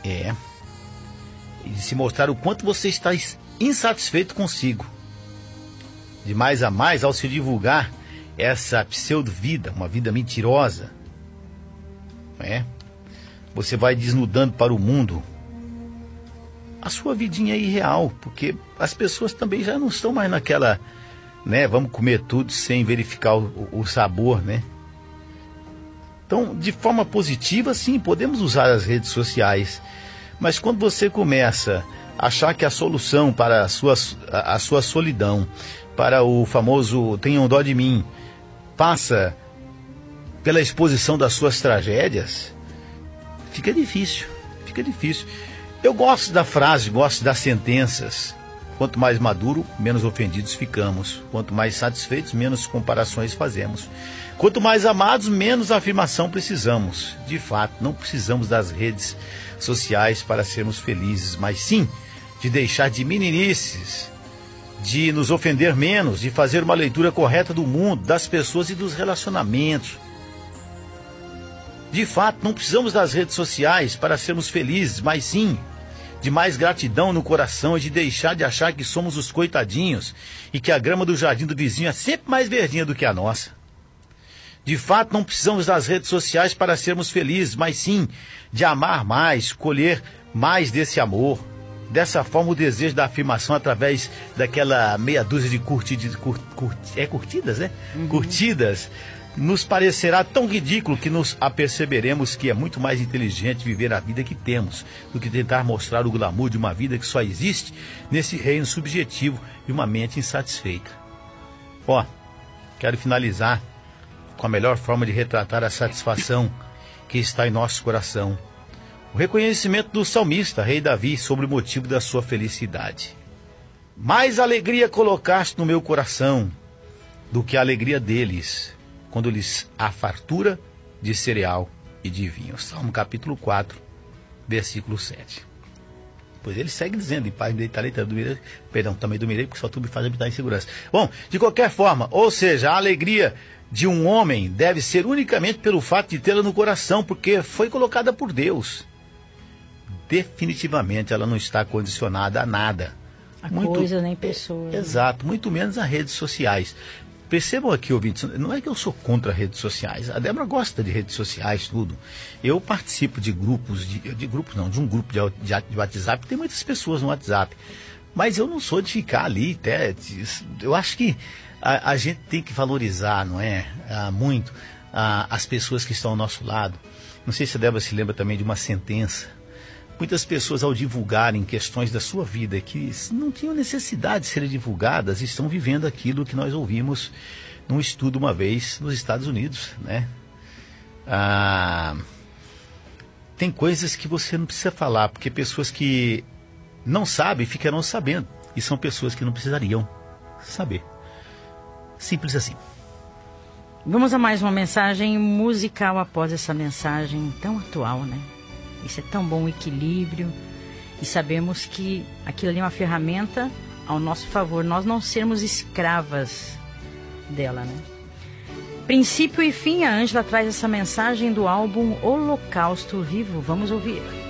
É. E de se mostrar o quanto você está insatisfeito consigo. De mais a mais, ao se divulgar essa pseudo-vida, uma vida mentirosa, você vai desnudando para o mundo a sua vidinha irreal, porque as pessoas também já não estão mais naquela, vamos comer tudo sem verificar o sabor, Então, de forma positiva, sim, podemos usar as redes sociais, mas quando você começa a achar que a solução para a sua solidão, para o famoso tenham dó de mim, passa pela exposição das suas tragédias, fica difícil. Eu gosto da frase, gosto das sentenças. Quanto mais maduro, menos ofendidos ficamos. Quanto mais satisfeitos, menos comparações fazemos. Quanto mais amados, menos afirmação precisamos. De fato, não precisamos das redes sociais para sermos felizes, mas sim de deixar de meninices, de nos ofender menos, de fazer uma leitura correta do mundo, das pessoas e dos relacionamentos. De fato, não precisamos das redes sociais para sermos felizes, mas sim de mais gratidão no coração e de deixar de achar que somos os coitadinhos e que a grama do jardim do vizinho é sempre mais verdinha do que a nossa. De fato, não precisamos das redes sociais para sermos felizes, mas sim de amar mais, colher mais desse amor. Dessa forma, o desejo da afirmação através daquela meia dúzia de curtidas, Curtidas, nos parecerá tão ridículo que nos aperceberemos que é muito mais inteligente viver a vida que temos do que tentar mostrar o glamour de uma vida que só existe nesse reino subjetivo de uma mente insatisfeita. Quero finalizar com a melhor forma de retratar a satisfação que está em nosso coração. O reconhecimento do salmista, rei Davi, sobre o motivo da sua felicidade. Mais alegria colocaste no meu coração do que a alegria deles, quando lhes há fartura de cereal e de vinho. Salmo capítulo 4, versículo 7. Pois ele segue dizendo, em paz me deitarei, também dormirei, porque só tu me faz habitar em segurança. Bom, de qualquer forma, ou seja, a alegria de um homem deve ser unicamente pelo fato de tê-la no coração, porque foi colocada por Deus. Definitivamente ela não está condicionada a nada. Coisa nem pessoa. Exato, muito menos a redes sociais. Percebam aqui, ouvintes, não é que eu sou contra redes sociais. A Débora gosta de redes sociais, tudo. Eu participo de grupos, de um grupo de WhatsApp. Tem muitas pessoas no WhatsApp. Mas eu não sou de ficar ali. Eu acho que a gente tem que valorizar, muito as pessoas que estão ao nosso lado. Não sei se a Débora se lembra também de uma sentença. Muitas pessoas, ao divulgarem questões da sua vida que não tinham necessidade de serem divulgadas, estão vivendo aquilo que nós ouvimos num estudo uma vez nos Estados Unidos, Tem coisas que você não precisa falar, porque pessoas que não sabem ficarão sabendo, e são pessoas que não precisariam saber. Simples assim. Vamos a mais uma mensagem musical após essa mensagem tão atual, Isso é tão bom, o equilíbrio. E sabemos que aquilo ali é uma ferramenta ao nosso favor. Nós não sermos escravas dela, Princípio e fim, a Ângela traz essa mensagem do álbum Holocausto Vivo. Vamos ouvir.